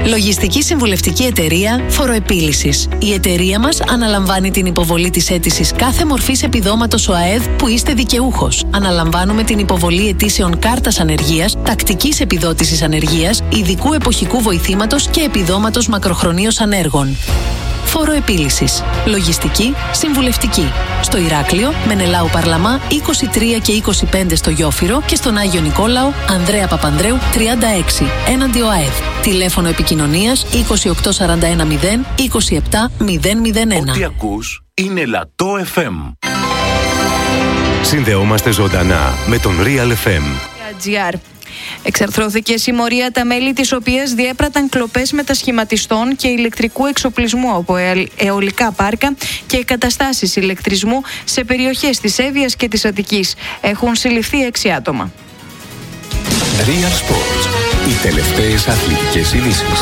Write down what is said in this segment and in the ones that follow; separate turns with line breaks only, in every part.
Λογιστική συμβουλευτική εταιρεία Φοροεπίλυσης. Η εταιρεία μας αναλαμβάνει την υποβολή της αίτησης κάθε μορφής επιδόματος ΟΑΕΔ που είστε δικαιούχος. Αναλαμβάνουμε την υποβολή αιτήσεων κάρτας ανεργίας, τακτικής επιδότησης ανεργίας, ειδικού εποχικού βοηθήματος και επιδόματος μακροχρονίως ανέργων. Φοροεπίλυσης. Λογιστική συμβουλευτική. Στο Ηράκλειο, Μενελάου Παρλαμά 23 και 25 στο Γιόφυρο και στον Άγιο Νικόλαο, Ανδρέα Παπανδρέου 36, έναντι ΟΑΕΔ. Τηλέφωνο επικοινωνίας 28410 27001.
Ό,τι ακούς είναι Λατό FM.
Συνδεόμαστε ζωντανά με τον Real FM.
Εξαρθρώθηκε συμμορία τα μέλη της οποίας διέπραταν κλοπές μετασχηματιστών και ηλεκτρικού εξοπλισμού από αιωλικά πάρκα και εγκαταστάσεις ηλεκτρισμού σε περιοχές της Εύβοιας και της Αττικής. Έχουν συλληφθεί 6 άτομα.
Real Sports. Οι τελευταίες αθλητικές ειδήσεις.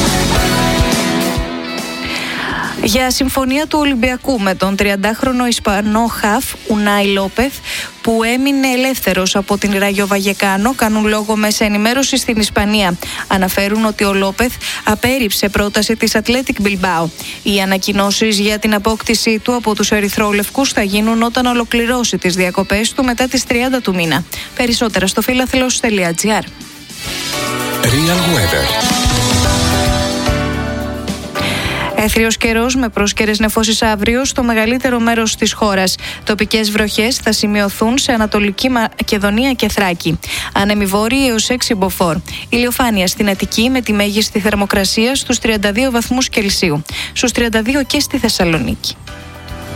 Για συμφωνία του Ολυμπιακού με τον 30χρονο Ισπανό χαφ Ουνάι Λόπεθ, που έμεινε ελεύθερος από την Ράγιο Βαγεκάνο, κάνουν λόγο μέσα ενημέρωση στην Ισπανία. Αναφέρουν ότι ο Λόπεθ απέρριψε πρόταση της Athletic Bilbao. Οι ανακοινώσεις για την απόκτησή του από τους ερυθρόλευκους θα γίνουν όταν ολοκληρώσει τις διακοπές του μετά τις 30 του μήνα. Περισσότερα στο philathlon.gr.
Real Weather.
Έθριος καιρός με πρόσκαιρες νεφώσεις αύριο στο μεγαλύτερο μέρος της χώρας. Τοπικές βροχές θα σημειωθούν σε Ανατολική Μακεδονία και Θράκη. Άνεμοι βόρειοι έως 6 μποφόρ. Ηλιοφάνεια στην Αττική με τη μέγιστη θερμοκρασία στους 32 βαθμούς Κελσίου. Στους 32 και στη Θεσσαλονίκη.